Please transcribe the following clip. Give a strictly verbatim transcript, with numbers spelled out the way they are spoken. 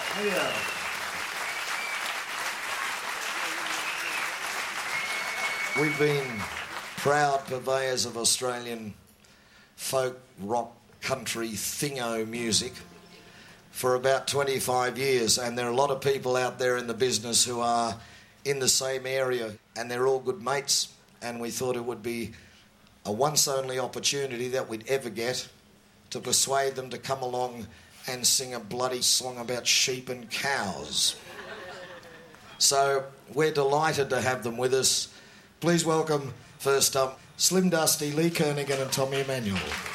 Yeah. We've been proud purveyors of Australian folk, rock, country, thingo music for about twenty-five years, and there are a lot of people out there in the business who are in the same area, and they're all good mates, and we thought it would be a once-only opportunity that we'd ever get to persuade them to come along and sing a bloody song about sheep and cows. So we're delighted to have them with us. Please welcome, first up, Slim Dusty, Lee Kernaghan and Tommy Emmanuel.